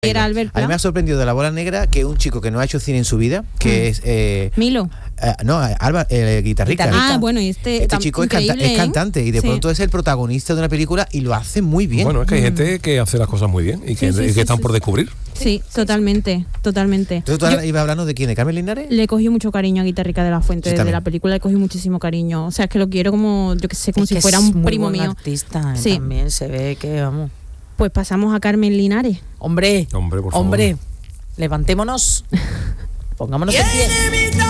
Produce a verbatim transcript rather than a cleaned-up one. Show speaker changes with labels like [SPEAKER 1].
[SPEAKER 1] Era Albert
[SPEAKER 2] A mí me ha sorprendido de La Bola Negra que un chico que no ha hecho cine en su vida, que mm. es... Eh,
[SPEAKER 1] Milo.
[SPEAKER 2] Eh, no, Alba, eh, guitarrista.
[SPEAKER 1] Ah, bueno, y este,
[SPEAKER 2] este chico es, canta, es cantante y de sí. pronto es el protagonista de una película y lo hace muy bien.
[SPEAKER 3] Bueno, es que hay mm. gente que hace las cosas muy bien y que, sí, sí, y que sí, están sí, por descubrir.
[SPEAKER 1] Sí, totalmente, totalmente.
[SPEAKER 2] Entonces, ¿tú Yo, ibas hablando de quién? ¿De Carmen Linares?
[SPEAKER 1] Le cogí mucho cariño a Guitarrica de la Fuente, sí, de la película, le cogí muchísimo cariño. O sea, es que lo quiero como, yo que sé, como es si fuera un
[SPEAKER 4] muy
[SPEAKER 1] primo
[SPEAKER 4] buen
[SPEAKER 1] mío.
[SPEAKER 4] Artista,
[SPEAKER 1] sí.
[SPEAKER 4] También se ve que, vamos.
[SPEAKER 1] Pues pasamos a Carmen Linares.
[SPEAKER 4] Hombre,
[SPEAKER 3] hombre, por favor.
[SPEAKER 4] Hombre, levantémonos. Pongámonos en pie.